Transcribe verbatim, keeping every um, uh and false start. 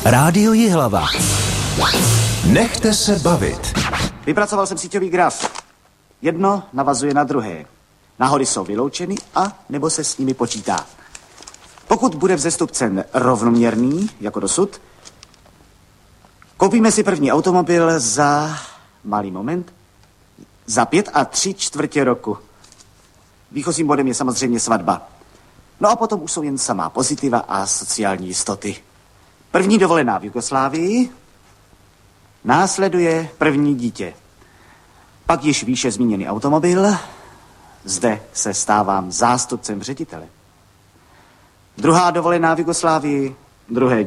Rádio Jihlava. Nechte se bavit. Vypracoval jsem síťový graf. Jedno navazuje na druhé. Náhody jsou vyloučeny a nebo se s nimi počítá. Pokud bude vzestup cen rovnoměrný, jako dosud, koupíme si první automobil za... malý moment... za pět a tři čtvrtě roku. Výchozím bodem je samozřejmě svatba. No a potom už jsou jen samá pozitiva a sociální jistoty. První dovolená v Jugoslávii, následuje první dítě. Pak již výše zmíněný automobil, zde se stávám zástupcem ředitele. Druhá dovolená v Jugoslávii, druhé